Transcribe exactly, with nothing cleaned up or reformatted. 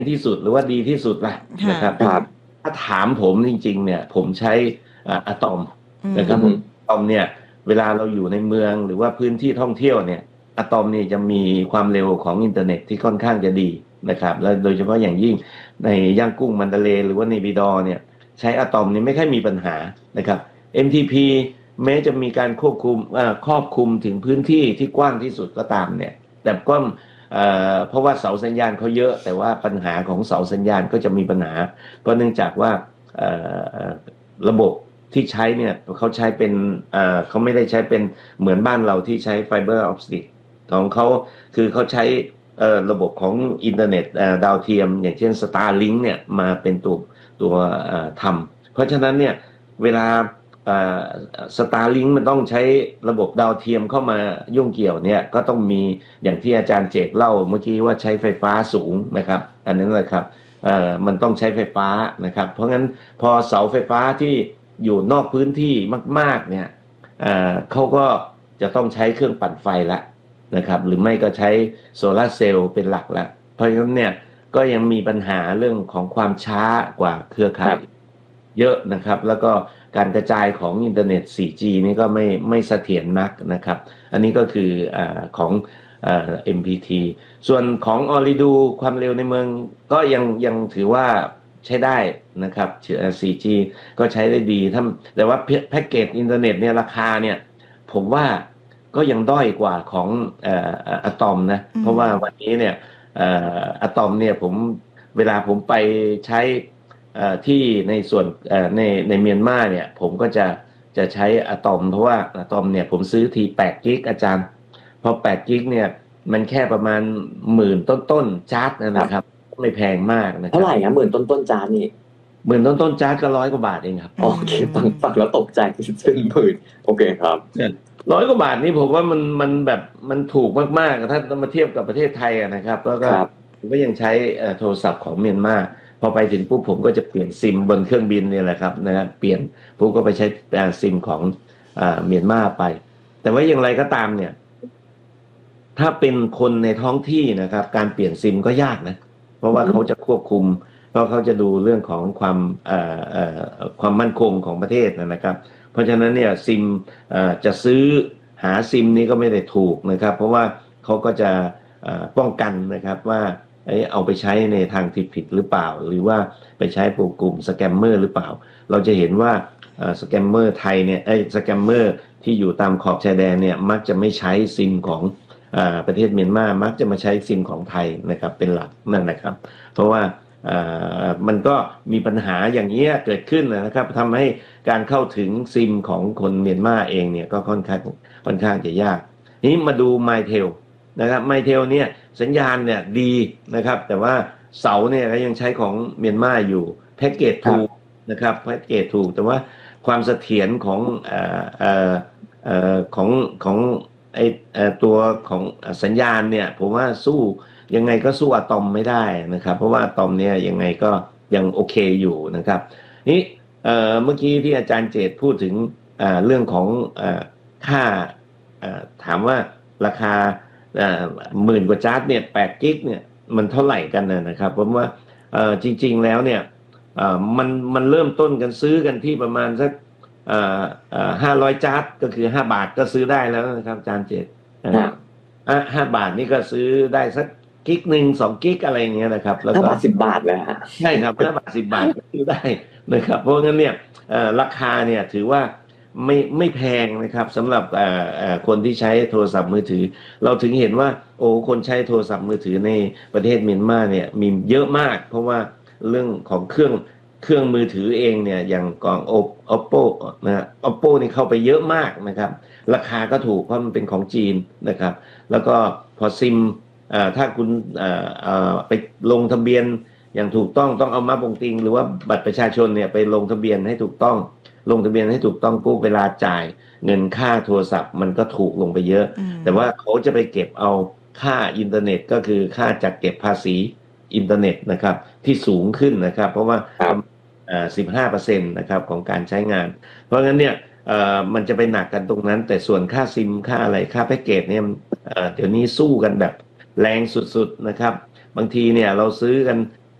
ที่สุดหรือว่าดีที่สุดล่ะนะครับถ้าถามผมจริงๆเนี่ยผมใช้อะตอมนะครับอะตอมเนี่ยเวลาเราอยู่ในเมืองหรือว่าพื้นที่ท่องเที่ยวเนี่ยอะตอมเนี่ยจะมีความเร็วของอินเทอร์เน็ตที่ค่อนข้างจะดีนะครับและโดยเฉพาะอย่างยิ่งในย่างกุ้งมันดาเลย์หรือว่าในบิดอเนี่ยใช้อะตอมนี่ไม่ค่อยมีปัญหานะครับ เอ็ม ที พี แม้จะมีการควบคุมครอบคลุมถึงพื้นที่ที่กว้างที่สุดก็ตามเนี่ยแต่ก็เพราะว่าเสาสัญญาณเขาเยอะแต่ว่าปัญหาของเสาสัญญาณก็จะมีปัญหาเพราะเนื่องจากว่าระบบที่ใช้เนี่ยเขาใช้เป็นเขาไม่ได้ใช้เป็นเหมือนบ้านเราที่ใช้ไฟเบอร์ออปติกของเขาคือเขาใช้ระบบของอินเทอร์เน็ตดาวเทียมอย่างเช่น Starlink เนี่ยมาเป็นตัวตัวทำเพราะฉะนั้นเนี่ยเวลาสตาร์ลิงก์มันต้องใช้ระบบดาวเทียมเข้ามายุ่งเกี่ยวเนี่ยก็ต้องมีอย่างที่อาจารย์เจกเล่าเมื่อกี้ว่าใช้ไฟฟ้าสูงนะครับอันนั้นแหละครับมันต้องใช้ไฟฟ้านะครับเพราะงั้นพอเสาไฟฟ้าที่อยู่นอกพื้นที่มากๆเนี่ยเขาก็จะต้องใช้เครื่องปั่นไฟละนะครับหรือไม่ก็ใช้โซลาร์เซลล์เป็นหลักละเพราะฉะนั้นเนี่ยก็ยังมีปัญหาเรื่องของความช้ากว่าเครือข่ายเยอะนะครับแล้วก็การกระจายของอินเทอร์เน็ต โฟร์จี นี่ก็ไม่ไม่เสถียรนักนะครับอันนี้ก็คืออของเอ็ม พี ที ส่วนของ Ooredoo ความเร็วในเมืองก็ยังยังถือว่าใช้ได้นะครับ โฟร์จี ก็ใช้ได้ดีถ้าแต่ว่าแพ็กเกจอินเทอร์เน็ตเนี่ยราคาเนี่ยผมว่าก็ยังด้อยกว่าของอะตอมนะเพราะว่าวันนี้เนี่ยอะตอมเนี่ยผมเวลาผมไปใช้ที่ในส่วนในในเมียนมาเนี่ยผมก็จะจะใช้อะตอมเพราะว่าอะตอมเนี่ยผมซื้อทีแปดกิกอาจารย์พอแปดกิกเนี่ยมันแค่ประมาณหมื่นต้นๆจาร์ดนะครับไม่แพงมากนะครับเท่าไหร่นะหมื่นต้นๆจาร์ดนี่หมื่นต้นๆจาร์ดก็ร้อยกว่าบาทเองครับโอเคฟังฟังแล้วตกใจซึ่งหมื่นโอเคครับร้อยกว่าบาทนี่ผมว่ามันมันแบบมันถูกมากๆถ้ามาเทียบกับประเทศไทยนะครับแล้วก็ผมก็ยังใช้โทรศัพท์ของเมียนมาพอไปถึงปุ๊บผมก็จะเปลี่ยนซิมบนเครื่องบินเนี่ยแหละครับนะเปลี่ยนปุ๊บก็ไปใช้ซิมของเมียนมาไปแต่ว่าอย่างไรก็ตามเนี่ยถ้าเป็นคนในท้องที่นะครับการเปลี่ยนซิมก็ยากนะเพราะว่าเขาจะควบคุมเพราะเขาจะดูเรื่องของความความมั่นคงของประเทศนะครับเพราะฉะนั้นเนี่ยซิมจะซื้อหาซิมนี้ก็ไม่ได้ถูกนะครับเพราะว่าเขาก็จะป้องกันนะครับว่าเอาไปใช้ในทางผิดผิดหรือเปล่าหรือว่าไปใช้กลุ่มสแกมเมอร์หรือเปล่าเราจะเห็นว่าสแกมเมอร์ไทยเนี่ยไอ้สแกมเมอร์ที่อยู่ตามขอบชายแดนเนี่ยมักจะไม่ใช้ซิมของประเทศเมียนมามักจะมาใช้ซิมของไทยนะครับเป็นหลักนั่นนะครับเพราะว่ามันก็มีปัญหาอย่างนี้เกิดขึ้นนะครับทำให้การเข้าถึงซิมของคนเมียนมาเองเนี่ยก็ค่อนข้างค่อนข้างจะยากนี้มาดู MyTel นะครับ MyTel เนี่ยสัญญาณเนี่ยดีนะครับแต่ว่าเสาเนี่ยก็ยังใช้ของเมียนมาอยู่แพ็กเกจถูกนะครับแพ็กเกจถูกแต่ว่าความเสถียรของเอ่อเอ่อเอ่อของของไอตัวของสัญญาณเนี่ยผมว่าสู้ยังไงก็สู้อะตอมไม่ได้นะครับเพราะว่าอะตอมเนี่ยยังไงก็ยังโอเคอยู่นะครับนี่เอ่อเมื่อกี้ที่อาจารย์เจตพูดถึงเอ่อเรื่องของเอ่อค่าเอ่อถามว่าราคาหมื่นกว่าจาร์ดเนี่ยแปดกิกเนี่ยมันเท่าไหร่กันนะครับผมว่าจริงๆแล้วเนี่ยมันมันเริ่มต้นกันซื้อกันที่ประมาณสักห้าร้อยจาร์ดก็คือห้าบาทก็ซื้อได้แล้วนะครับอาจารย์เจตนะครับห้าบาทนี่ก็ซื้อได้สักกิกหนึ่งสองกิกอะไรอย่างเงี้ยนะครับแล้วก็ห้าบาทสิบบาทเลยฮะใช่ครับห้าบาทสิบบาทก็ซื้อได้นะครับเพราะงั้นเนี่ยราคาเนี่ยถือว่าไม่ไม่แพงนะครับสำหรับคนที่ใช้โทรศัพท์มือถือเราถึงเห็นว่าโอ้คนใช้โทรศัพท์มือถือในประเทศเมียนมาเนี่ยมีเยอะมากเพราะว่าเรื่องของเครื่องเครื่องมือถือเองเนี่ยอย่างกล่อง Oppo นะ Oppo นี่เข้าไปเยอะมากนะครับราคาก็ถูกเพราะมันเป็นของจีนนะครับแล้วก็พอซิมถ้าคุณไปลงทะเบียนอย่างถูกต้องต้องเอามาบงติงหรือว่าบัตรประชาชนเนี่ยไปลงทะเบียนให้ถูกต้องลงทะเบียนให้ถูกต้องปุ๊บเวลาจ่ายเงินค่าโทรศัพท์มันก็ถูกลงไปเยอะแต่ว่าเขาจะไปเก็บเอาค่าอินเทอร์เน็ตก็คือค่าจัดเก็บภาษีอินเทอร์เน็ตนะครับที่สูงขึ้นนะครับเพราะว่าสิบห้าเปอร์เซ็นต์นะครับของการใช้งานเพราะงั้นเนี่ยมันจะไปหนักกันตรงนั้นแต่ส่วนค่าซิมค่าอะไรค่าแพ็กเกจเนี่ยเดี๋ยวนี้สู้กันแบบแรงสุดๆนะครับบางทีเนี่ยเราซื้อกัน